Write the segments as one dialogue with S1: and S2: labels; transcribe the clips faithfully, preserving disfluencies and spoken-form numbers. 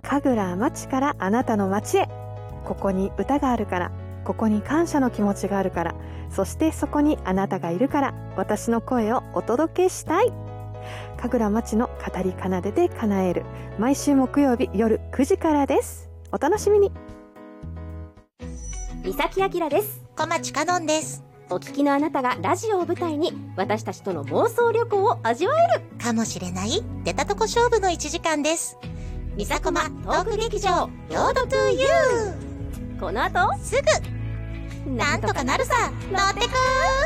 S1: 神楽町からあなたの町へ。ここに歌があるから、ここに感謝の気持ちがあるから、そしてそこにあなたがいるから、私の声をお届けしたい。神楽町の語り奏でて叶える、毎週木曜日夜くじからです。お楽しみに。
S2: 三崎あきらです。
S3: 小町かのんです。
S2: お聞きのあなたがラジオを舞台に私たちとの妄想旅行を味わえる
S3: かもしれない出たとこ勝負のいちじかんです。みさこまトーク劇場ロードトゥーユー。
S2: この後
S3: すぐなんとかなるさ、乗ってく。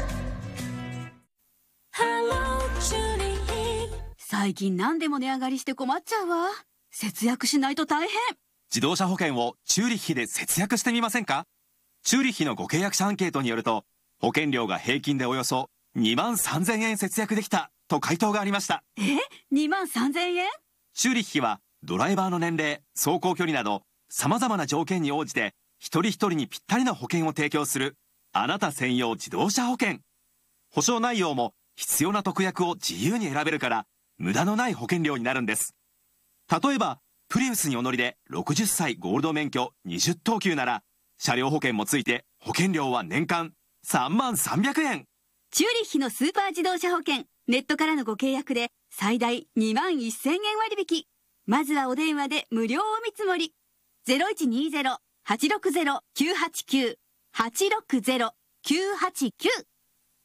S4: 最近何でも値上がりして困っちゃうわ。節約しないと大変。
S5: 自動車保険をチューリッヒで節約してみませんか？チューリッヒのご契約者アンケートによると、保険料が平均でおよそにまんさんぜんえん節約できたと回答がありました。
S4: え ?にまんさんぜんえん？
S5: チューリッヒはドライバーの年齢、走行距離など様々な条件に応じて一人一人にぴったりな保険を提供するあなた専用自動車保険。保証内容も必要な特約を自由に選べるから無駄のない保険料になるんです。例えばプリウスにお乗りでろくじゅっさいゴールド免許にじゅっとうきゅうなら車両保険もついて保険料は年間さんまんさんびゃくえん。
S4: チューリッヒのスーパー自動車保険、ネットからのご契約で最大にまんせんえん割引。まずはお電話で無料お見積もり。 ゼロいちにゼロ はちろくゼロ きゅうはちきゅう はちろくゼロ きゅうはちきゅう。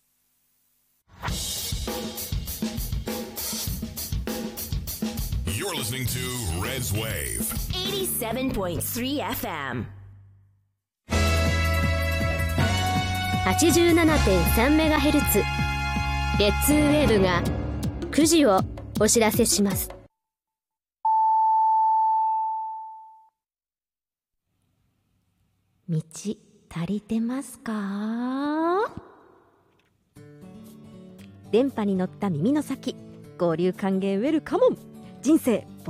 S6: You're listening to Red's Wave
S7: eighty-seven point three エフエム
S8: はちじゅうななてんさんメガヘルツ レッツウェーブがくじをお知らせします。道足りてますか？
S2: 電波に乗った耳の先、合流歓迎ウェルカモン。人生